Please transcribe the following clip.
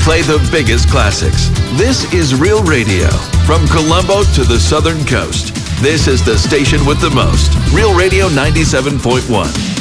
play the biggest classics. This is Real Radio. From Colombo to the Southern Coast, this is the station with the most. Real Radio 97.1.